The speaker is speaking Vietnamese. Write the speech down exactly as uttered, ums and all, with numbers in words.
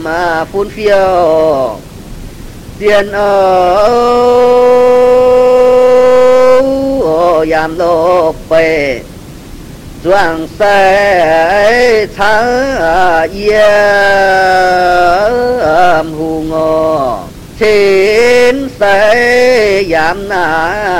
mà phun phiêu tiền ở yam lô bề doang say thả yam hu ngô trên say yam na